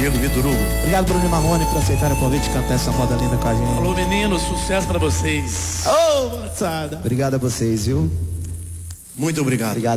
Diego Vitor Hugo. Obrigado, Bruno e Marrone, por aceitar o convite de cantar essa moda linda com a gente. Falou, meninos, sucesso pra vocês. Ô, moçada. Obrigado a vocês, viu? Muito obrigado. Obrigado.